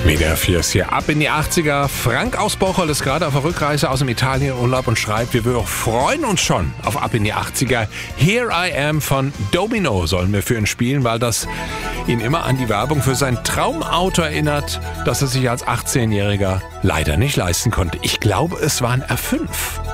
Media 4 ist hier ab in die 80er. Frank aus Bocholt ist gerade auf der Rückreise aus dem Italienurlaub und schreibt, wir freuen uns schon auf ab in die 80er. Here I Am von Domino sollen wir für ihn spielen, weil das ihn immer an die Werbung für sein Traumauto erinnert, das er sich als 18-Jähriger leider nicht leisten konnte. Ich glaube, es war ein R5.